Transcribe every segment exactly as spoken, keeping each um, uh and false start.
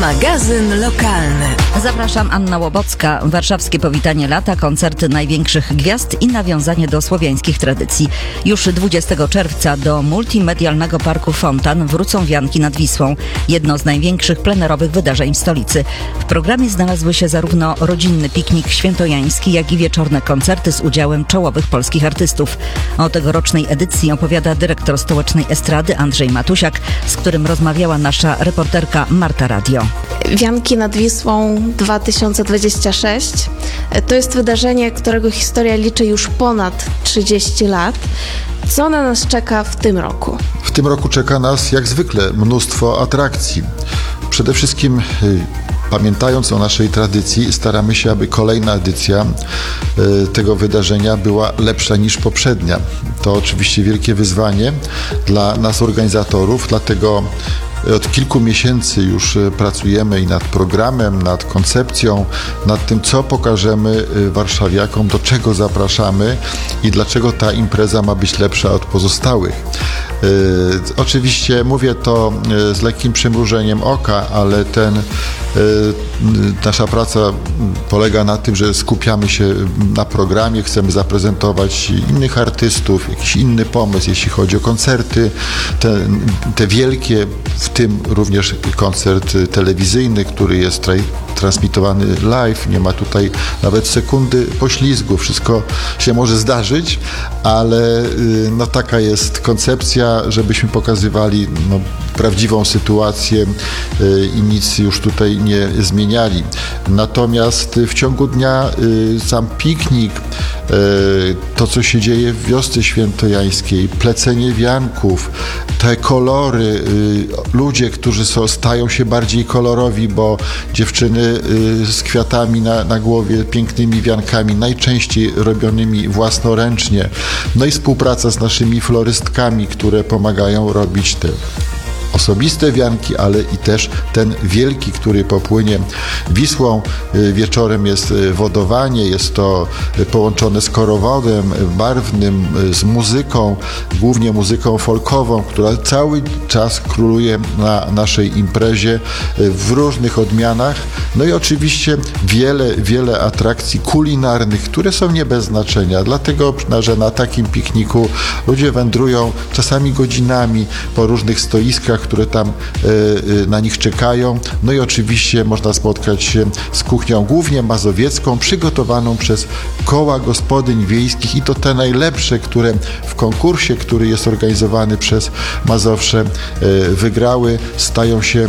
Magazyn lokalny. Zapraszam, Anna Łobocka. Warszawskie powitanie lata, koncerty największych gwiazd i nawiązanie do słowiańskich tradycji. Już dwudziestego czerwca do multimedialnego parku Fontan wrócą wianki nad Wisłą. Jedno z największych plenerowych wydarzeń w stolicy. W programie znalazły się zarówno rodzinny piknik świętojański, jak i wieczorne koncerty z udziałem czołowych polskich artystów. O tegorocznej edycji opowiada dyrektor stołecznej estrady Andrzej Matusiak, z którym rozmawiała nasza reporterka Marta Radio. Wianki nad Wisłą dwa tysiące dwadzieścia sześć to jest wydarzenie, którego historia liczy już ponad trzydzieści lat. Co na nas czeka w tym roku? W tym roku czeka nas jak zwykle mnóstwo atrakcji. Przede wszystkim pamiętając o naszej tradycji, staramy się, aby kolejna edycja tego wydarzenia była lepsza niż poprzednia. To oczywiście wielkie wyzwanie dla nas organizatorów, dlatego od kilku miesięcy już pracujemy i nad programem, nad koncepcją, nad tym, co pokażemy warszawiakom, do czego zapraszamy i dlaczego ta impreza ma być lepsza od pozostałych. Yy, oczywiście mówię to z lekkim przymrużeniem oka, ale ten, yy, nasza praca polega na tym, że skupiamy się na programie, chcemy zaprezentować innych artystów, jakiś inny pomysł, jeśli chodzi o koncerty, te, te wielkie, w tym również koncert telewizyjny, który jest tra- transmitowany live, nie ma tutaj nawet sekundy poślizgu, wszystko się może zdarzyć, ale yy, no, taka jest koncepcja, żebyśmy pokazywali no, prawdziwą sytuację y, i nic już tutaj nie zmieniali. Natomiast w ciągu dnia y, sam piknik, y, to co się dzieje w wiosce świętojańskiej, plecenie wianków, te kolory, y, ludzie, którzy są, stają się bardziej kolorowi, bo dziewczyny y, z kwiatami na, na głowie, pięknymi wiankami, najczęściej robionymi własnoręcznie. No i współpraca z naszymi florystkami, które pomagają robić te osobiste wianki, ale i też ten wielki, który popłynie Wisłą. Wieczorem jest wodowanie, jest to połączone z korowodem barwnym, z muzyką, głównie muzyką folkową, która cały czas króluje na naszej imprezie w różnych odmianach. No i oczywiście wiele, wiele atrakcji kulinarnych, które są nie bez znaczenia, dlatego, że na takim pikniku ludzie wędrują czasami godzinami po różnych stoiskach, które tam y, na nich czekają. No i oczywiście można spotkać się z kuchnią głównie mazowiecką, przygotowaną przez koła gospodyń wiejskich i to te najlepsze, które w konkursie, który jest organizowany przez Mazowsze, y, wygrały, stają się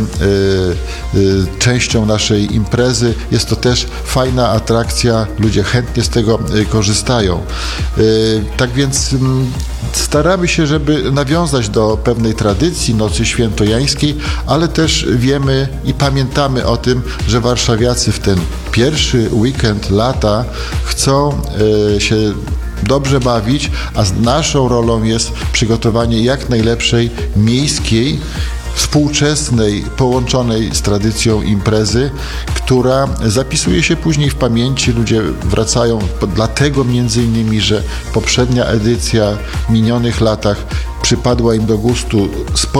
y, y, częścią naszej imprezy. Jest to też fajna atrakcja, ludzie chętnie z tego y, korzystają. Y, tak więc y, staramy się, żeby nawiązać do pewnej tradycji Nocy Świętojańskiej, ale też wiemy i pamiętamy o tym, że warszawiacy w ten pierwszy weekend lata chcą y, się dobrze bawić, a naszą rolą jest przygotowanie jak najlepszej miejskiej, współczesnej, połączonej z tradycją imprezy, która zapisuje się później w pamięci. Ludzie wracają dlatego między innymi, że poprzednia edycja w minionych latach przypadła im do gustu z